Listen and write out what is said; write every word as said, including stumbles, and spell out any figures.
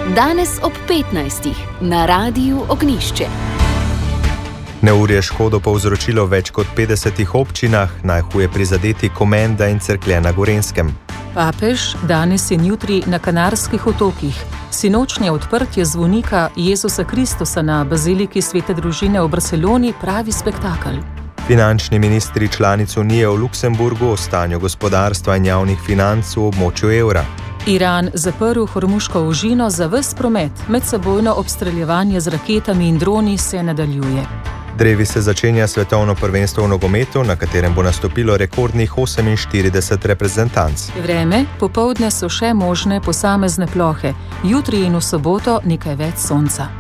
Danes ob petnajstih na Radiu Ognjišče. Neurje škodo povzročilo več kot petdesetih občinah, najhuje prizadeti Komenda in Cerklje na Gorenjskem. Papež danes in jutri na Kanarskih otokih. Sinočnje odprtje zvonika Jezusa Kristusa na baziliki Svete družine v Barceloni pravi spektakel. Finančni ministri članic Unije v Luksemburgu o stanju gospodarstva in javnih financ v območju evra. Iran zaprl Hormuško ožino za ves promet, medsebojno obstreljevanje z raketami in droni se nadaljuje. Drevi se začenja svetovno prvenstvo v nogometu, na katerem bo nastopilo rekordnih oseminštirideset reprezentanc. Vreme, popoldne so še možne posamezne plohe, jutri in v soboto nekaj več sonca.